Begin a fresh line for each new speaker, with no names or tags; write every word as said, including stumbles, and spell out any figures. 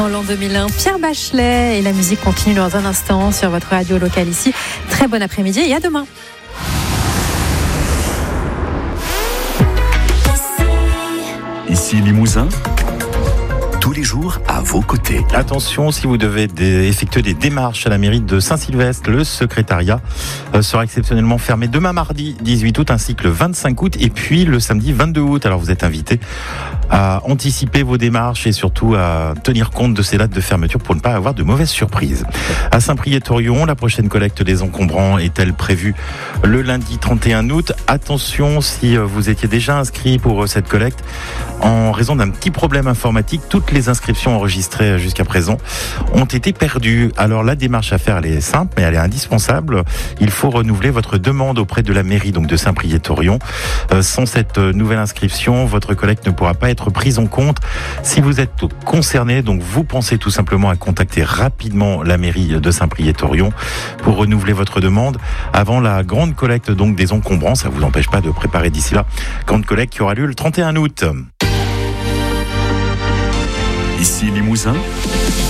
En l'an deux mille un, Pierre Bachelet et la musique continue dans un instant sur votre radio locale ici. Très bon après-midi et à demain.
Ici Limousin, tous les jours à vos côtés.
Attention, si vous devez dé- effectuer des démarches à la mairie de Saint-Sylvestre, le secrétariat euh, sera exceptionnellement fermé demain mardi dix-huit août ainsi que le vingt-cinq août et puis le samedi vingt-deux août. Alors vous êtes invités à anticiper vos démarches et surtout à tenir compte de ces dates de fermeture pour ne pas avoir de mauvaises surprises. À Saint-Priest-Torion, la prochaine collecte des encombrants est-elle prévue le lundi trente et un août. Attention, si vous étiez déjà inscrit pour cette collecte, en raison d'un petit problème informatique, toutes les inscriptions enregistrées jusqu'à présent ont été perdues. Alors la démarche à faire, elle est simple, mais elle est indispensable. Il faut renouveler votre demande auprès de la mairie donc de Saint-Priest-Torion. Euh, sans cette nouvelle inscription, votre collecte ne pourra pas être prise en compte. Si vous êtes concerné, donc vous pensez tout simplement à contacter rapidement la mairie de Saint-Priest-Torion pour renouveler votre demande avant la grande collecte donc des encombrants. Ça vous empêche pas de préparer d'ici là grande collecte qui aura lieu le trente et un août.
Ici Limousin,